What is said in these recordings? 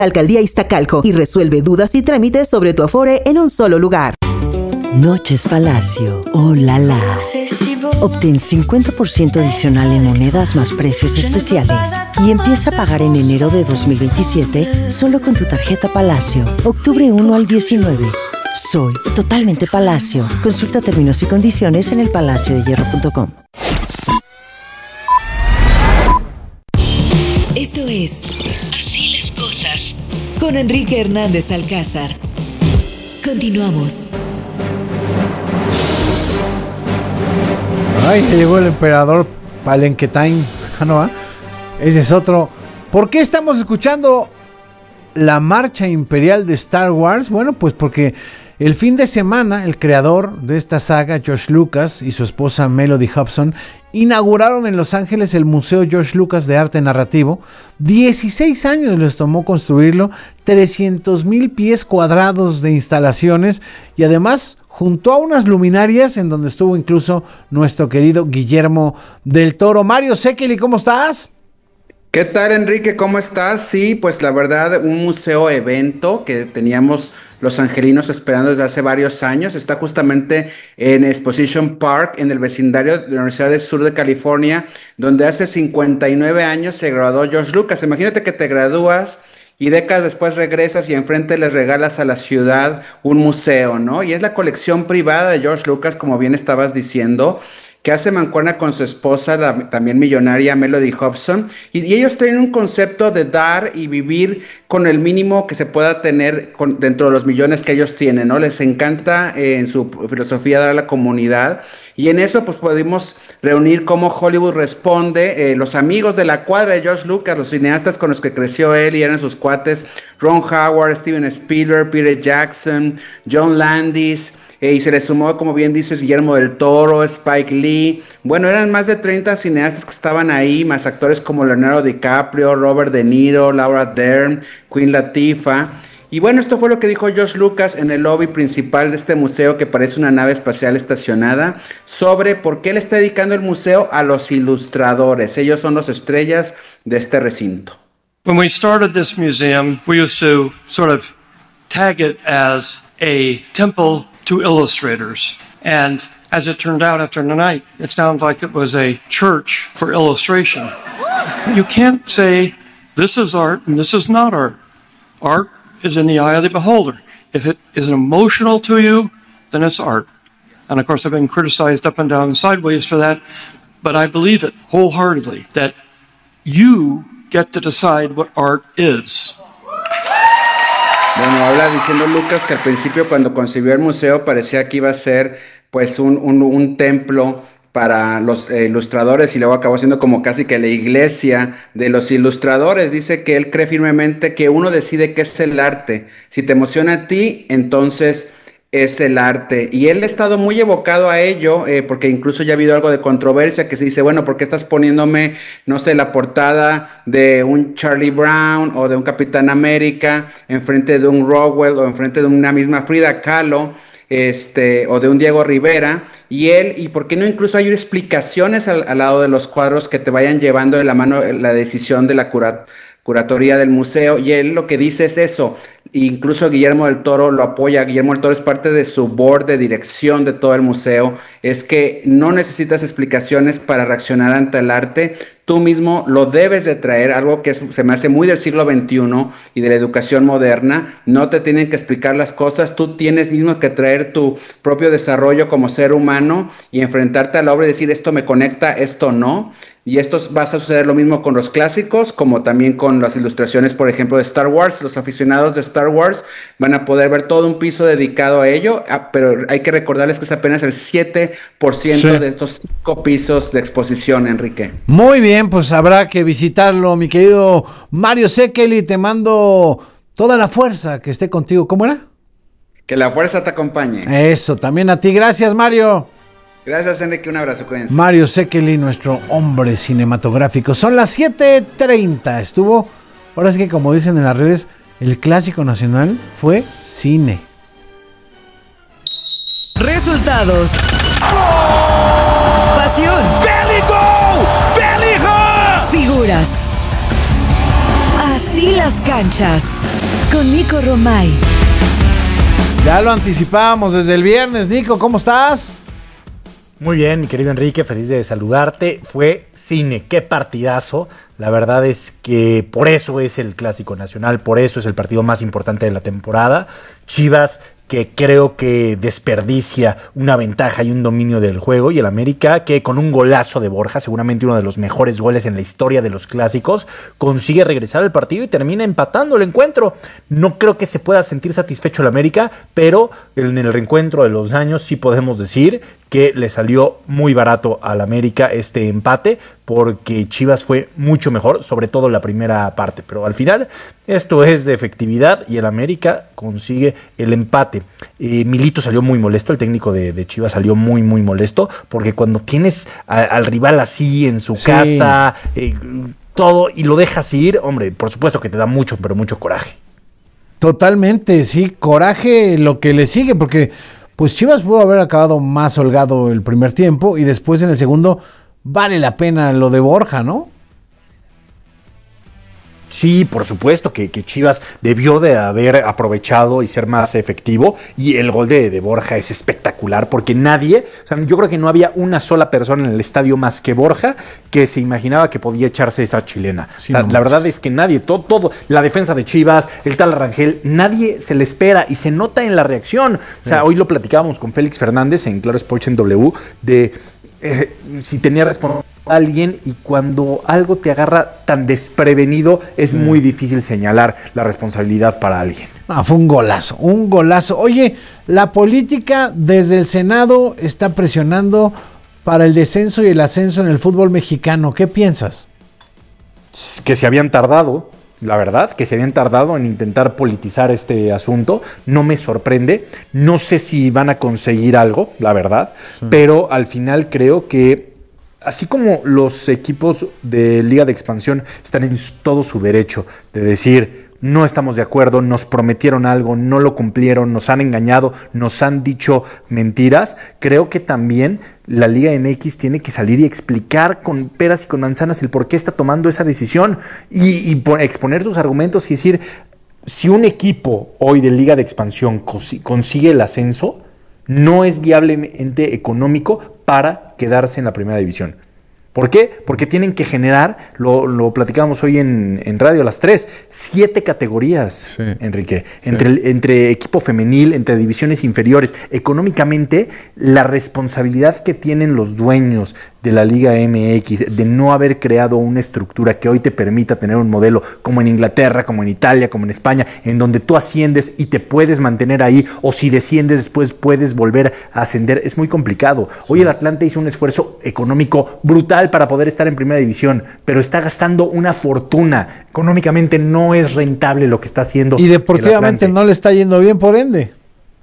Alcaldía Iztacalco, y resuelve dudas y trámites sobre tu Afore en un solo lugar. Noches Palacio. ¡Oh, la la! Obtén 50% adicional en monedas más precios especiales y empieza a pagar en enero de 2027 solo con tu tarjeta Palacio. Octubre 1 al 19. Soy totalmente Palacio. Consulta términos y condiciones en elpalaciodehierro.com. Esto es Así las cosas con Enrique Hernández Alcázar. Continuamos. Ay, ya llegó el emperador Palenquetain. ¿No va? Ese es otro. ¿Por qué estamos escuchando la marcha imperial de Star Wars? Bueno, pues porque el fin de semana el creador de esta saga, George Lucas, y su esposa Melody Hobson inauguraron en Los Ángeles el Museo George Lucas de Arte Narrativo. 16 años les tomó construirlo, 300,000 pies cuadrados de instalaciones, y además junto a unas luminarias en donde estuvo incluso nuestro querido Guillermo del Toro. Mario Sekeli, ¿cómo estás? ¿Qué tal, Enrique? ¿Cómo estás? Sí, pues la verdad, un museo evento que teníamos los angelinos esperando desde hace varios años. Está justamente en Exposition Park, en el vecindario de la Universidad del Sur de California, donde hace 59 años se graduó George Lucas. Imagínate que te gradúas y décadas después regresas y enfrente les regalas a la ciudad un museo, ¿no? Y es la colección privada de George Lucas, como bien estabas diciendo, que hace mancuerna con su esposa, también millonaria, Melody Hobson, y ellos tienen un concepto de dar y vivir con el mínimo que se pueda tener dentro de los millones que ellos tienen, ¿no? Les encanta en su filosofía dar a la comunidad, y en eso pues pudimos reunir cómo Hollywood responde, los amigos de la cuadra de George Lucas, los cineastas con los que creció él y eran sus cuates, Ron Howard, Steven Spielberg, Peter Jackson, John Landis, y se le sumó, como bien dices, Guillermo del Toro, Spike Lee. Bueno, eran más de 30 cineastas que estaban ahí, más actores como Leonardo DiCaprio, Robert De Niro, Laura Dern, Queen Latifah. Y bueno, esto fue lo que dijo George Lucas en el lobby principal de este museo, que parece una nave espacial estacionada, sobre por qué le está dedicando el museo a los ilustradores. Ellos son las estrellas de este recinto. When we started this museum, we used to sort of tag it as a temple to illustrators. And as it turned out after tonight, it sounds like it was a church for illustration. You can't say this is art and this is not art. Art is in the eye of the beholder. If it is emotional to you, then it's art. And of course, I've been criticized up and down and sideways for that, but I believe it wholeheartedly that you get to decide what art is. Bueno, habla diciendo Lucas que al principio cuando concibió el museo parecía que iba a ser pues un templo para los ilustradores, y luego acabó siendo como casi que la iglesia de los ilustradores. Dice que él cree firmemente que uno decide qué es el arte. Si te emociona a ti, entonces es el arte. Y él ha estado muy evocado a ello, porque incluso ya ha habido algo de controversia que se dice, bueno, ¿por qué estás poniéndome, no sé, la portada de un Charlie Brown o de un Capitán América enfrente de un Rockwell o enfrente de una misma Frida Kahlo, o de un Diego Rivera? Y ¿por qué no incluso hay explicaciones al lado de los cuadros que te vayan llevando de la mano la decisión de la curatoría del museo? Y él lo que dice es eso. Incluso Guillermo del Toro lo apoya. Guillermo del Toro es parte de su board de dirección de todo el museo. Es que no necesitas explicaciones para reaccionar ante el arte. Tú mismo lo debes de traer, algo que se me hace muy del siglo XXI y de la educación moderna. No te tienen que explicar las cosas, tú tienes mismo que traer tu propio desarrollo como ser humano y enfrentarte a la obra y decir esto me conecta, esto no. Y esto va a suceder lo mismo con los clásicos, como también con las ilustraciones, por ejemplo, de Star Wars. Los aficionados de Star Wars van a poder ver todo un piso dedicado a ello, pero hay que recordarles que es apenas el 7% de estos 5 pisos de exposición, Enrique. Muy bien, pues habrá que visitarlo, mi querido Mario Sekeli. Te mando toda la fuerza, que esté contigo. ¿Cómo era? Que la fuerza te acompañe. Eso, también a ti. Gracias, Mario. Gracias, Enrique, un abrazo, cuídense. Mario Sekeli, nuestro hombre cinematográfico. Son las 7:30. Estuvo, ahora sí que como dicen en las redes, el clásico nacional fue cine. Resultados. Pasión. Figuras. Así las canchas, con Nico Romay. Ya lo anticipábamos desde el viernes. Nico, ¿cómo estás? Muy bien, mi querido Enrique, feliz de saludarte. Fue cine, qué partidazo. La verdad es que por eso es el Clásico Nacional, por eso es el partido más importante de la temporada. Chivas, que creo que desperdicia una ventaja y un dominio del juego, y el América, que con un golazo de Borja, seguramente uno de los mejores goles en la historia de los clásicos, consigue regresar al partido y termina empatando el encuentro. No creo que se pueda sentir satisfecho el América, pero en el reencuentro de los años sí podemos decir que le salió muy barato al América este empate, porque Chivas fue mucho mejor, sobre todo la primera parte. Pero al final esto es de efectividad y el América consigue el empate. Milito salió muy molesto, el técnico de Chivas salió muy molesto, porque cuando tienes al rival así en su casa, todo, y lo dejas ir, hombre, por supuesto que te da mucho, pero mucho coraje. Totalmente, sí, coraje lo que le sigue, porque pues Chivas pudo haber acabado más holgado el primer tiempo y después en el segundo vale la pena lo de Borja, ¿no? Sí, por supuesto que Chivas debió de haber aprovechado y ser más efectivo, y el gol de Borja es espectacular, porque nadie, o sea, yo creo que no había una sola persona en el estadio más que Borja que se imaginaba que podía echarse esa chilena. Sí, la verdad es que nadie, todo, la defensa de Chivas, el tal Rangel, nadie se le espera y se nota en la reacción. O sea, hoy lo platicábamos con Félix Fernández en Claro Sports en W, de si tenía responsabilidad alguien, y cuando algo te agarra tan desprevenido es muy difícil señalar la responsabilidad para alguien. Fue un golazo, un golazo. Oye, la política desde el Senado está presionando para el descenso y el ascenso en el fútbol mexicano. ¿Qué piensas? Que se habían tardado, la verdad, que se habían tardado en intentar politizar este asunto. No me sorprende, no sé si van a conseguir algo, la verdad, pero al final creo que así como los equipos de Liga de Expansión están en todo su derecho de decir: no estamos de acuerdo, nos prometieron algo, no lo cumplieron, nos han engañado, nos han dicho mentiras, creo que también la Liga MX tiene que salir y explicar con peras y con manzanas el por qué está tomando esa decisión y exponer sus argumentos y decir: si un equipo hoy de Liga de Expansión consigue el ascenso, no es viablemente económico para quedarse en la primera división. ¿Por qué? Porque tienen que generar, lo platicábamos hoy en Radio a las 3, 7 categorías, sí, Enrique, sí, entre equipo femenil, entre divisiones inferiores. Económicamente, la responsabilidad que tienen los dueños de la Liga MX de no haber creado una estructura que hoy te permita tener un modelo como en Inglaterra, como en Italia, como en España, en donde tú asciendes y te puedes mantener ahí, o si desciendes después puedes volver a ascender, es muy complicado. Hoy el Atlante hizo un esfuerzo económico brutal para poder estar en primera división, pero está gastando una fortuna. Económicamente no es rentable lo que está haciendo. Y deportivamente no le está yendo bien, por ende.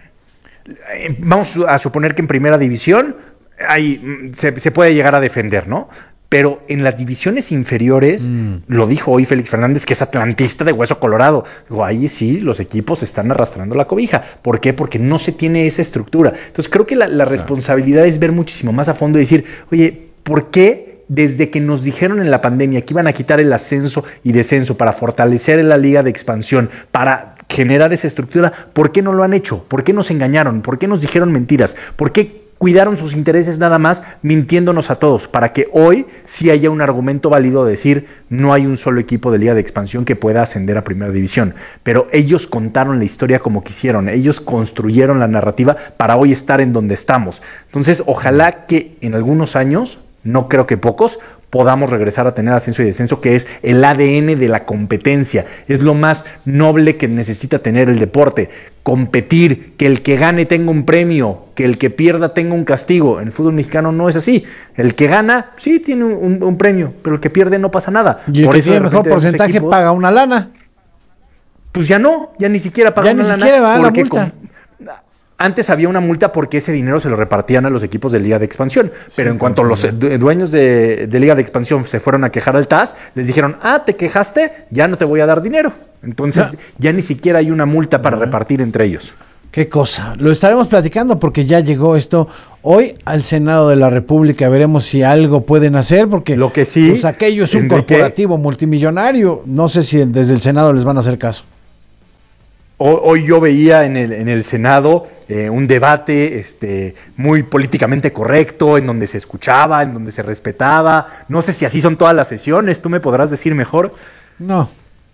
Vamos a suponer que en primera división ahí se puede llegar a defender, ¿no? Pero en las divisiones inferiores, lo dijo hoy Félix Fernández, que es atlantista de hueso colorado. Digo, ahí sí, los equipos están arrastrando la cobija. ¿Por qué? Porque no se tiene esa estructura. Entonces creo que la responsabilidad es ver muchísimo más a fondo y decir: oye, ¿por qué desde que nos dijeron en la pandemia que iban a quitar el ascenso y descenso para fortalecer la Liga de Expansión, para generar esa estructura, por qué no lo han hecho? ¿Por qué nos engañaron? ¿Por qué nos dijeron mentiras? ¿Por qué cuidaron sus intereses nada más mintiéndonos a todos? Para que hoy sí haya un argumento válido de decir: no hay un solo equipo de Liga de Expansión que pueda ascender a primera división. Pero ellos contaron la historia como quisieron, ellos construyeron la narrativa para hoy estar en donde estamos. Entonces, ojalá que en algunos años, no creo que pocos, podamos regresar a tener ascenso y descenso, que es el ADN de la competencia. Es lo más noble que necesita tener el deporte. Competir, que el que gane tenga un premio, que el que pierda tenga un castigo. En el fútbol mexicano no es así. El que gana, sí tiene un premio, pero el que pierde no pasa nada. Y el que tiene mejor porcentaje equipos paga una lana. Pues ya no, ya ni siquiera paga una lana. Ya ni siquiera va la multa. Antes había una multa porque ese dinero se lo repartían a los equipos de Liga de Expansión. Pero en cuanto los dueños de Liga de Expansión se fueron a quejar al TAS, les dijeron: ¿te quejaste? Ya no te voy a dar dinero. Entonces ya ni siquiera hay una multa para repartir entre ellos. Qué cosa. Lo estaremos platicando porque ya llegó esto hoy al Senado de la República. Veremos si algo pueden hacer porque lo que sí, pues aquello es un corporativo multimillonario. No sé si desde el Senado les van a hacer caso. Hoy yo veía en el Senado un debate muy políticamente correcto, en donde se escuchaba, en donde se respetaba. No sé si así son todas las sesiones, tú me podrás decir mejor. No,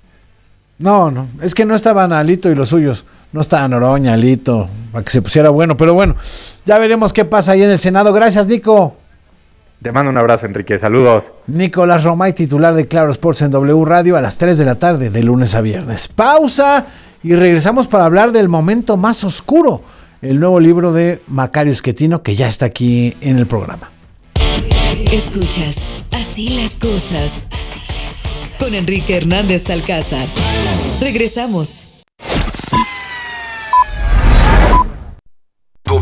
es que no estaban Alito y los suyos. No estaba Noroña, Alito, para que se pusiera bueno. Pero bueno, ya veremos qué pasa ahí en el Senado. Gracias, Nico. Te mando un abrazo, Enrique. Saludos. Nicolás Romay, titular de Claro Sports en W Radio, a las 3 de la tarde, de lunes a viernes. Pausa y regresamos para hablar del momento más oscuro, el nuevo libro de Macario Schettino, que ya está aquí en el programa. Escuchas Así las cosas con Enrique Hernández Alcázar. Regresamos.